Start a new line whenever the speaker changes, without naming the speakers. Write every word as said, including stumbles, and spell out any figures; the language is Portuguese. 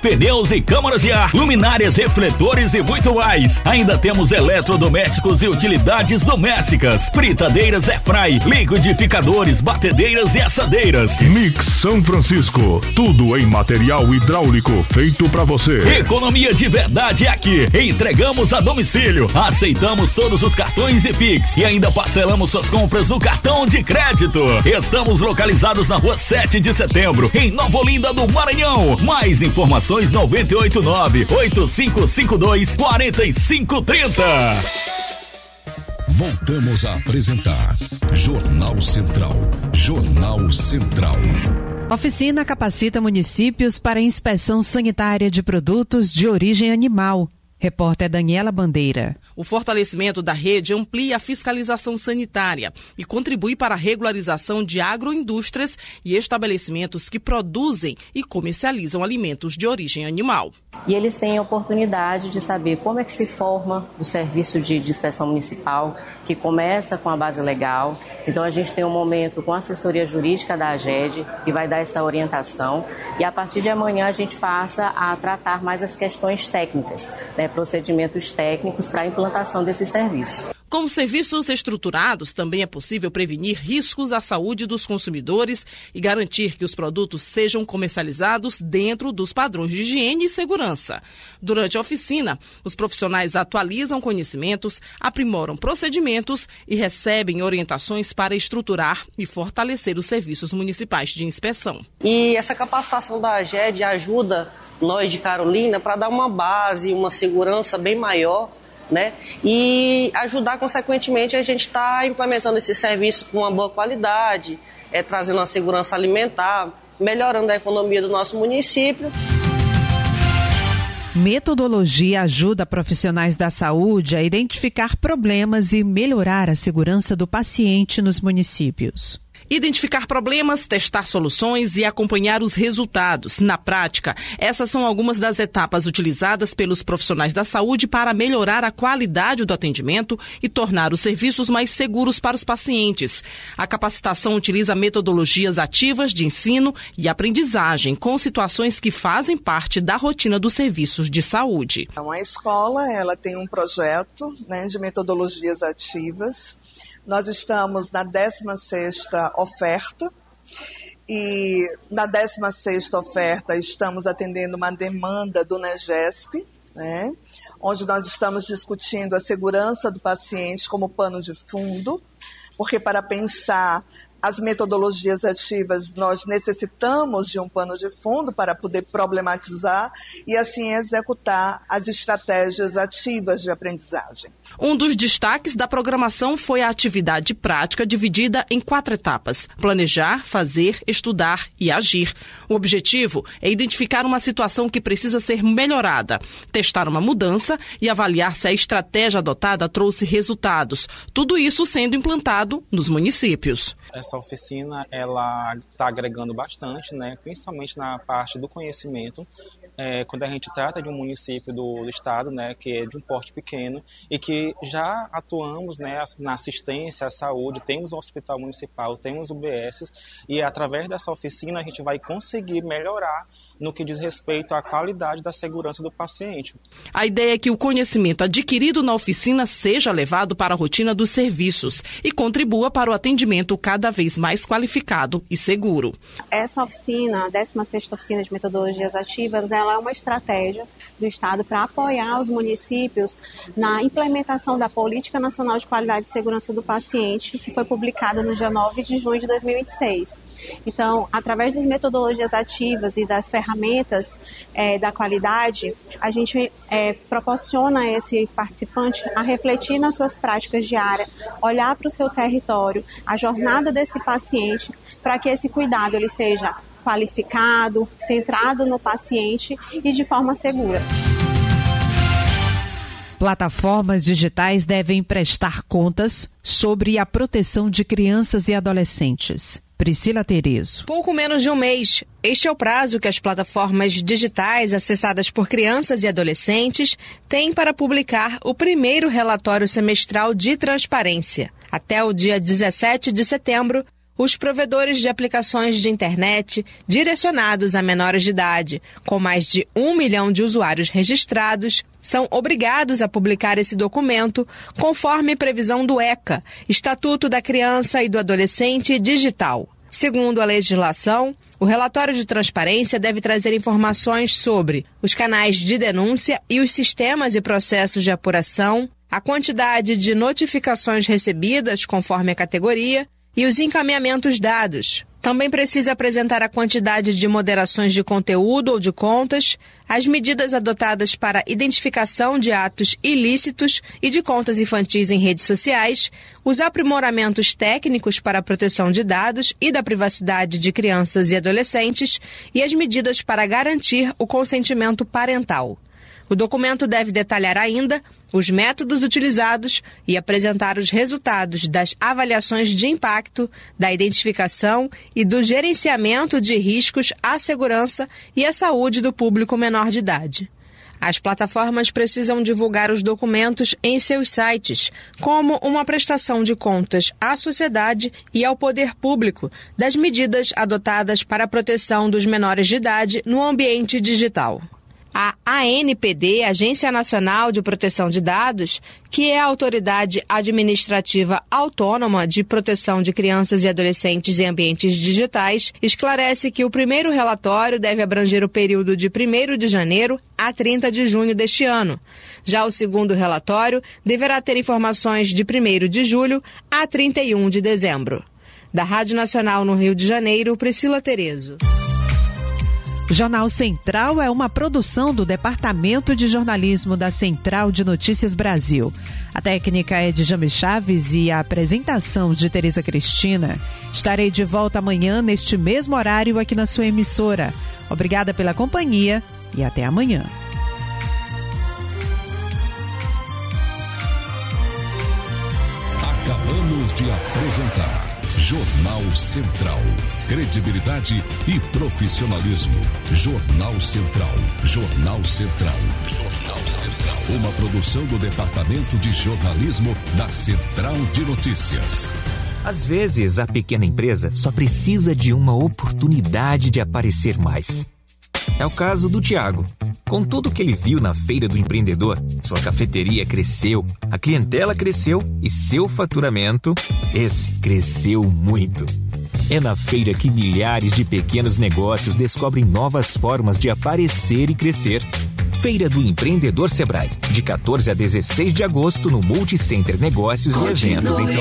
pneus e câmaras de ar, luminárias, refletores e muito mais. Ainda temos eletrodomésticos e utilidades domésticas, fritadeiras airfry, liquidificadores, batedeiras e assadeiras.
Mix São Francisco, tudo em material hidráulico feito pra você.
Economia de verdade é aqui. Entregamos a domicílio, aceitamos todos os cartões e Pix e ainda parcelamos suas compras no cartão de crédito. Estamos localizados na rua sete de setembro, em Nova Olinda do Maranhão. Mais informações nove oito nove, oito cinco cinco dois, quatro cinco três zero.
Voltamos a apresentar Jornal Central. Jornal Central.
Oficina capacita municípios para inspeção sanitária de produtos de origem animal. Repórter Daniela Bandeira.
O fortalecimento da rede amplia a fiscalização sanitária e contribui para a regularização de agroindústrias e estabelecimentos que produzem e comercializam alimentos de origem animal.
E eles têm a oportunidade de saber como é que se forma o serviço de, de inspeção municipal, que começa com a base legal. Então a gente tem um momento com a assessoria jurídica da AGED, que vai dar essa orientação. E a partir de amanhã a gente passa a tratar mais as questões técnicas, né, procedimentos técnicos para a implantação desse serviço.
Com serviços estruturados, também é possível prevenir riscos à saúde dos consumidores e garantir que os produtos sejam comercializados dentro dos padrões de higiene e segurança. Durante a oficina, os profissionais atualizam conhecimentos, aprimoram procedimentos e recebem orientações para estruturar e fortalecer os serviços municipais de inspeção.
E essa capacitação da AGED ajuda nós de Carolina para dar uma base, uma segurança bem maior, né? E ajudar, consequentemente, a gente estar tá implementando esse serviço com uma boa qualidade, é, trazendo uma segurança alimentar, melhorando a economia do nosso município.
Metodologia ajuda profissionais da saúde a identificar problemas e melhorar a segurança do paciente nos municípios.
Identificar problemas, testar soluções e acompanhar os resultados. Na prática, essas são algumas das etapas utilizadas pelos profissionais da saúde para melhorar a qualidade do atendimento e tornar os serviços mais seguros para os pacientes. A capacitação utiliza metodologias ativas de ensino e aprendizagem com situações que fazem parte da rotina dos serviços de saúde.
Então, a escola ela tem um projeto, né, de metodologias ativas. Nós estamos na décima sexta oferta e na décima sexta oferta estamos atendendo uma demanda do NEGESP, né, onde nós estamos discutindo a segurança do paciente como pano de fundo, porque para pensar as metodologias ativas nós necessitamos de um pano de fundo para poder problematizar e assim executar as estratégias ativas de aprendizagem.
Um dos destaques da programação foi a atividade prática dividida em quatro etapas: planejar, fazer, estudar e agir. O objetivo é identificar uma situação que precisa ser melhorada, testar uma mudança e avaliar se a estratégia adotada trouxe resultados. Tudo isso sendo implantado nos municípios.
Essa oficina ela está agregando bastante, né, principalmente na parte do conhecimento. É, quando a gente trata de um município do, do estado, né, que é de um porte pequeno e que já atuamos, né, na assistência à saúde, temos um hospital municipal, temos U B S e através dessa oficina a gente vai conseguir melhorar no que diz respeito à qualidade da segurança do paciente.
A ideia é que o conhecimento adquirido na oficina seja levado para a rotina dos serviços e contribua para o atendimento cada vez mais qualificado e seguro.
Essa oficina, a décima sexta oficina de metodologias ativas, ela é uma estratégia do Estado para apoiar os municípios na implementação da Política Nacional de Qualidade e Segurança do Paciente, que foi publicada no dia nove de junho de dois mil e vinte e seis. Então, através das metodologias ativas e das ferramentas é, da qualidade, a gente é, proporciona a esse participante a refletir nas suas práticas diárias, olhar para o seu território, a jornada desse paciente, para que esse cuidado ele seja qualificado, centrado no paciente e de forma segura.
Plataformas digitais devem prestar contas sobre a proteção de crianças e adolescentes. Priscila Terezo.
Pouco menos de um mês. Este é o prazo que as plataformas digitais acessadas por crianças e adolescentes têm para publicar o primeiro relatório semestral de transparência. Até o dia dezessete de setembro, os provedores de aplicações de internet direcionados a menores de idade, com mais de um milhão de usuários registrados, são obrigados a publicar esse documento conforme previsão do ECA, Estatuto da Criança e do Adolescente Digital. Segundo a legislação, o relatório de transparência deve trazer informações sobre os canais de denúncia e os sistemas e processos de apuração, a quantidade de notificações recebidas conforme a categoria e os encaminhamentos dados. Também precisa apresentar a quantidade de moderações de conteúdo ou de contas, as medidas adotadas para identificação de atos ilícitos e de contas infantis em redes sociais, os aprimoramentos técnicos para a proteção de dados e da privacidade de crianças e adolescentes e as medidas para garantir o consentimento parental. O documento deve detalhar ainda os métodos utilizados e apresentar os resultados das avaliações de impacto, da identificação e do gerenciamento de riscos à segurança e à saúde do público menor de idade. As plataformas precisam divulgar os documentos em seus sites, como uma prestação de contas à sociedade e ao poder público das medidas adotadas para a proteção dos menores de idade no ambiente digital. A A N P D, Agência Nacional de Proteção de Dados, que é a autoridade administrativa autônoma de proteção de crianças e adolescentes em ambientes digitais, esclarece que o primeiro relatório deve abranger o período de primeiro de janeiro a trinta de junho deste ano. Já o segundo relatório deverá ter informações de primeiro de julho a trinta e um de dezembro. Da Rádio Nacional no Rio de Janeiro, Priscila Terezo.
Jornal Central é uma produção do Departamento de Jornalismo da Central de Notícias Brasil. A técnica é de Jame Chaves e a apresentação de Tereza Cristina. Estarei de volta amanhã neste mesmo horário aqui na sua emissora. Obrigada pela companhia e até amanhã.
Acabamos de apresentar Jornal Central. Credibilidade e profissionalismo. Jornal Central. Jornal Central. Jornal Central. Uma produção do Departamento de Jornalismo da Central de Notícias.
Às vezes, a pequena empresa só precisa de uma oportunidade de aparecer mais. É o caso do Tiago. Com tudo que ele viu na Feira do Empreendedor, sua cafeteria cresceu, a clientela cresceu e seu faturamento, esse, cresceu muito. É na feira que milhares de pequenos negócios descobrem novas formas de aparecer e crescer. Feira do Empreendedor Sebrae, de quatorze a dezesseis de agosto no Multicenter Negócios e Eventos em São